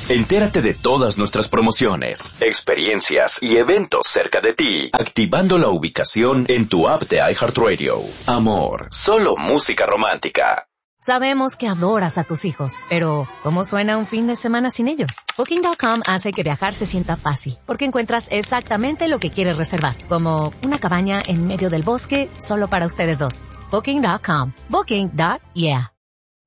Entérate de todas nuestras promociones, experiencias y eventos cerca de ti, activando la ubicación en tu app de iHeartRadio. Amor, solo música romántica. Sabemos que adoras a tus hijos, pero ¿cómo suena un fin de semana sin ellos? Booking.com hace que viajar se sienta fácil, porque encuentras exactamente lo que quieres reservar, como una cabaña en medio del bosque solo para ustedes dos. Booking.com. Booking.yeah.